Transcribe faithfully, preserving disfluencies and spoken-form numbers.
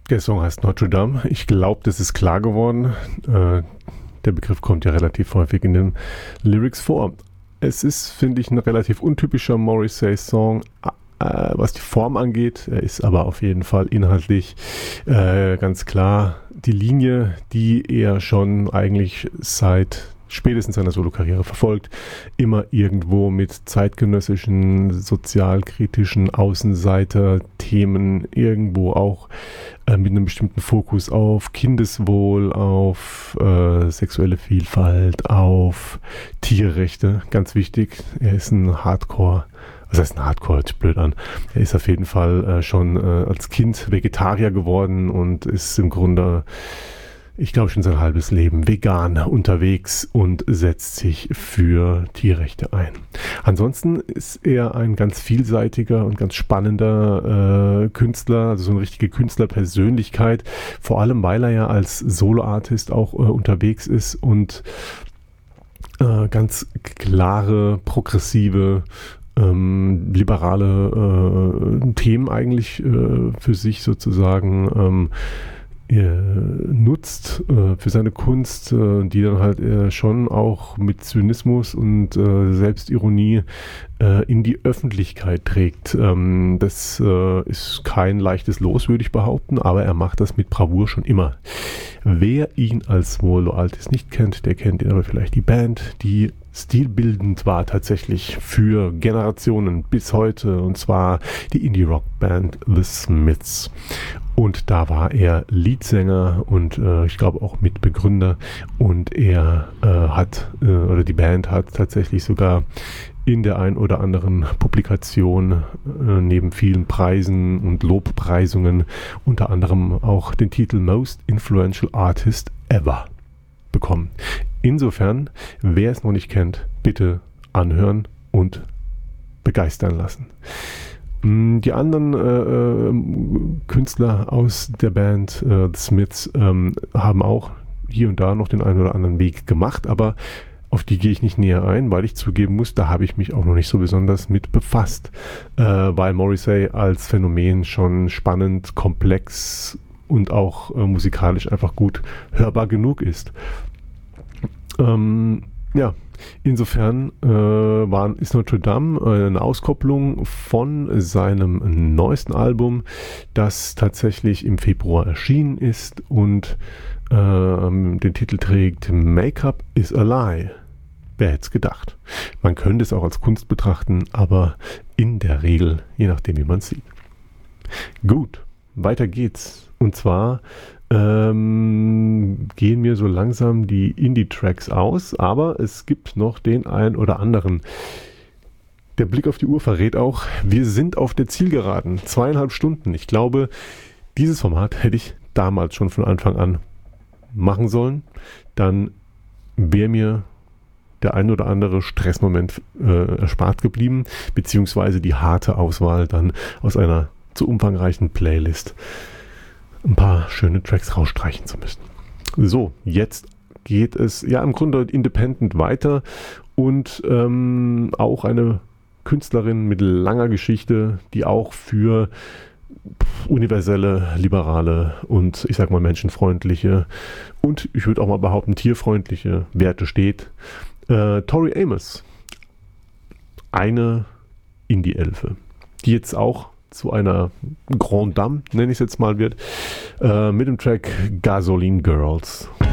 Der Song heißt Notre Dame. Ich glaube, das ist klar geworden. Äh, der Begriff kommt ja relativ häufig in den Lyrics vor. Es ist, finde ich, ein relativ untypischer Morrissey-Song, äh, was die Form angeht. Er ist aber auf jeden Fall inhaltlich äh, ganz klar die Linie, die er schon eigentlich seit spätestens seiner Solokarriere verfolgt, immer irgendwo mit zeitgenössischen, sozialkritischen Außenseiter-Themen, irgendwo auch äh, mit einem bestimmten Fokus auf Kindeswohl, auf äh, sexuelle Vielfalt, auf Tierrechte, ganz wichtig. Er ist ein Hardcore, was heißt ein Hardcore, hört sich blöd an. Er ist auf jeden Fall äh, schon äh, als Kind Vegetarier geworden und ist im Grunde, ich glaube, schon sein halbes Leben vegan unterwegs und setzt sich für Tierrechte ein. Ansonsten ist er ein ganz vielseitiger und ganz spannender äh, Künstler, also so eine richtige Künstlerpersönlichkeit, vor allem weil er ja als Soloartist auch äh, unterwegs ist und äh, ganz klare, progressive, ähm, liberale äh, Themen eigentlich äh, für sich sozusagen ähm, nutzt äh, für seine Kunst, äh, die dann halt äh, schon auch mit Zynismus und äh, Selbstironie äh, in die Öffentlichkeit trägt. Ähm, das äh, ist kein leichtes Los, würde ich behaupten, aber er macht das mit Bravour schon immer. Wer ihn als Solo-Artist nicht kennt, der kennt ihn aber vielleicht die Band, die stilbildend war tatsächlich für Generationen bis heute, und zwar die Indie-Rock-Band The Smiths. Und da war er Leadsänger und äh, ich glaube auch Mitbegründer, und er äh, hat, äh, oder die Band hat tatsächlich sogar in der ein oder anderen Publikation äh, neben vielen Preisen und Lobpreisungen unter anderem auch den Titel Most Influential Artist Ever bekommen. Insofern, wer es noch nicht kennt, bitte anhören und begeistern lassen. Die anderen äh, Künstler aus der Band äh, The Smiths ähm, haben auch hier und da noch den einen oder anderen Weg gemacht, aber auf die gehe ich nicht näher ein, weil ich zugeben muss, da habe ich mich auch noch nicht so besonders mit befasst, äh, weil Morrissey als Phänomen schon spannend, komplex und auch äh, musikalisch einfach gut hörbar genug ist. Ähm, ja, insofern äh, war, ist Notre Dame eine Auskopplung von seinem neuesten Album, das tatsächlich im Februar erschienen ist und äh, den Titel trägt Make-up is a Lie. Wer hätte es gedacht? Man könnte es auch als Kunst betrachten, aber in der Regel, je nachdem wie man es sieht. Gut, weiter geht's. Und zwar Ähm, gehen mir so langsam die Indie-Tracks aus, aber es gibt noch den einen oder anderen. Der Blick auf die Uhr verrät auch, wir sind auf der Zielgeraden. Zweieinhalb Stunden. Ich glaube, dieses Format hätte ich damals schon von Anfang an machen sollen. Dann wäre mir der ein oder andere Stressmoment äh, erspart geblieben, beziehungsweise die harte Auswahl dann aus einer zu umfangreichen Playlist ein paar schöne Tracks rausstreichen zu müssen. So, jetzt geht es ja im Grunde independent weiter und ähm, auch eine Künstlerin mit langer Geschichte, die auch für universelle, liberale und ich sag mal menschenfreundliche und ich würde auch mal behaupten tierfreundliche Werte steht. Äh, Tori Amos, eine Indie-Elfe, die jetzt auch zu einer Grande Dame, nenne ich es jetzt mal, wird, äh, mit dem Track Gasoline Girls.